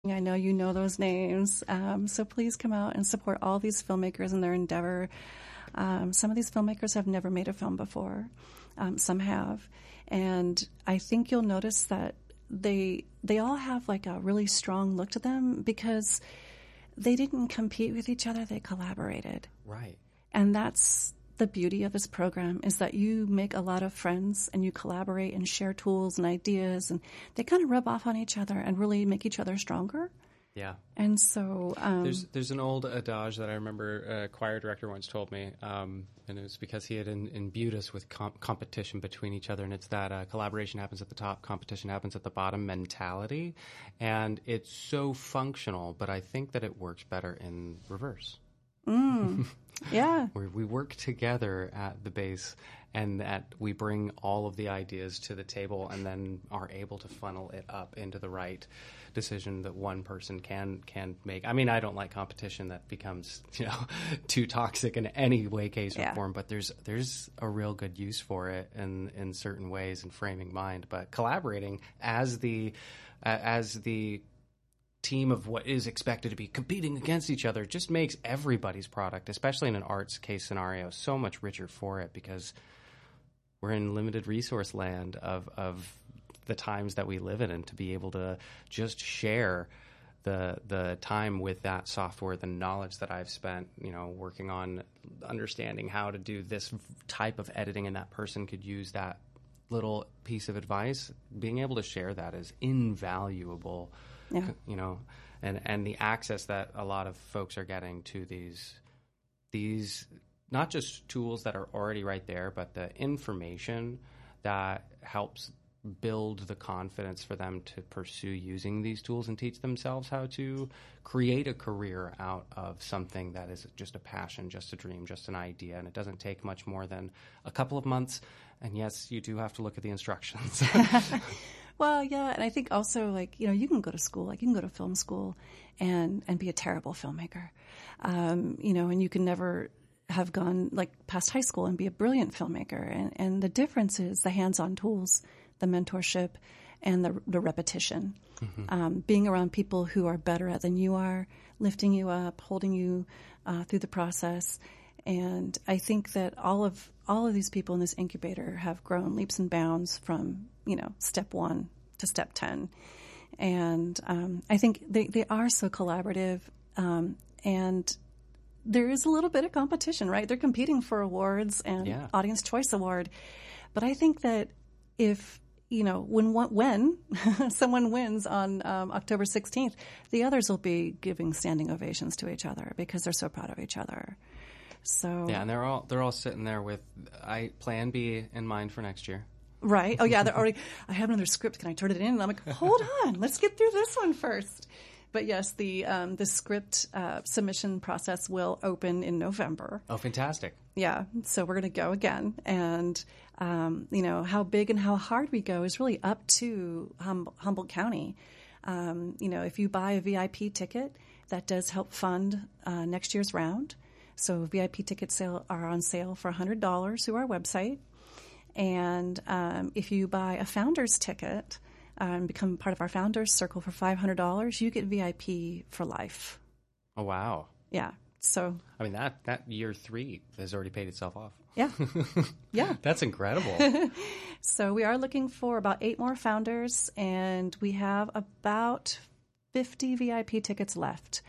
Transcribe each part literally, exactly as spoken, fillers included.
I know you know those names. Um, so please come out and support all these filmmakers in their endeavor. Um, some of these filmmakers have never made a film before. Um, some have. And I think you'll notice that they they all have like a really strong look to them because they didn't compete with each other. They collaborated. Right. And that's the beauty of this program, is that you make a lot of friends and you collaborate and share tools and ideas, and they kind of rub off on each other and really make each other stronger. Yeah. And so um, there's there's an old adage that I remember a choir director once told me, um, and it was because he had in, imbued us with comp- competition between each other, and it's that uh, collaboration happens at the top, competition happens at the bottom mentality, and it's so functional, but I think that it works better in reverse. Mm. Yeah. Where we work together at the base, and that we bring all of the ideas to the table and then are able to funnel it up into the right decision that one person can can make. I mean, I don't like competition that becomes, you know, too toxic in any way, case, or yeah. form, but there's there's a real good use for it in, in certain ways in framing mind. But collaborating as the uh, as the team of what is expected to be competing against each other just makes everybody's product, especially in an arts case scenario, so much richer for it, because we're in limited resource land of, of the times that we live in, and to be able to just share the the time with that software, the knowledge that I've spent, you know, working on understanding how to do this type of editing, and that person could use that little piece of advice, being able to share that is invaluable. Yeah. You know, and, and the access that a lot of folks are getting to these, these not just tools that are already right there, but the information that helps build the confidence for them to pursue using these tools and teach themselves how to create a career out of something that is just a passion, just a dream, just an idea. And it doesn't take much more than a couple of months. And yes, you do have to look at the instructions. Well, yeah, and I think also, like, you know, you can go to school, like you can go to film school and, and be a terrible filmmaker, um, you know, and you can never have gone, like, past high school and be a brilliant filmmaker. And, and the difference is the hands-on tools, the mentorship, and the, the repetition. Mm-hmm. Um, being around people who are better at than you are, lifting you up, holding you uh, through the process. And I think that all of all of these people in this incubator have grown leaps and bounds from, you know, step one to step ten. And um, I think they, they are so collaborative. Um, and there is a little bit of competition, right? They're competing for awards and yeah. Audience Choice Award. But I think that if, you know, when when someone wins on um, October sixteenth, the others will be giving standing ovations to each other because they're so proud of each other. So yeah, and they're all they're all sitting there with I Plan B in mind for next year. Right. Oh yeah, they're already. I have another script. Can I turn it in? And I'm like, hold on, let's get through this one first. But yes, the um, the script uh, submission process will open in November. Oh, fantastic! Yeah, so we're going to go again, and um, you know, how big and how hard we go is really up to hum- Humboldt County. Um, you know, if you buy a V I P ticket, that does help fund uh, next year's round. So V I P tickets sale are on sale for one hundred dollars through our website. And um, if you buy a Founders ticket and um, become part of our Founders Circle for five hundred dollars, you get V I P for life. Oh, wow. Yeah. So I mean, that, that year three has already paid itself off. Yeah. Yeah. That's incredible. So we are looking for about eight more Founders, and we have about fifty V I P tickets left.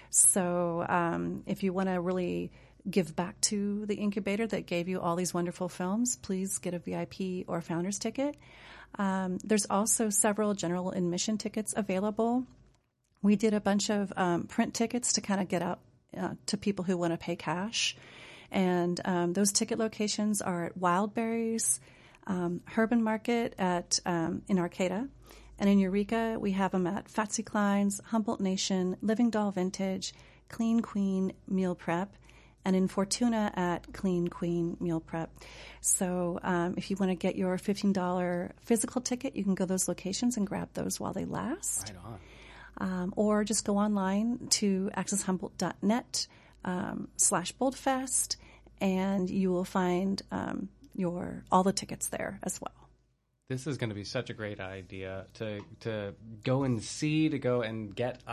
So um, if you want to really give back to the incubator that gave you all these wonderful films, please get a V I P or Founders ticket. Um, there's also several general admission tickets available. We did a bunch of um, print tickets to kind of get out uh, to people who want to pay cash. And um, those ticket locations are at Wildberries, um, Herban Market at um, in Arcata. And in Eureka, we have them at Fatsy Klein's, Humboldt Nation, Living Doll Vintage, Clean Queen Meal Prep, and in Fortuna at Clean Queen Meal Prep. So um, if you want to get your fifteen dollars physical ticket, you can go to those locations and grab those while they last. Right on. Um, or just go online to access humboldt dot net um, slash boldfest, and you will find um, your all the tickets there as well. This is going to be such a great idea to to go and see, to go and get